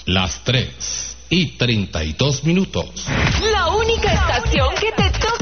Las 3:32. La única estación que te toca